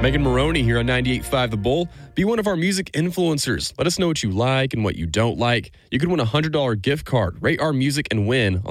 Megan Maroney here on 98.5 The Bull. Be one of our music influencers. Let us know what you like and what you don't like. You could win a $100 gift card. Rate our music and win on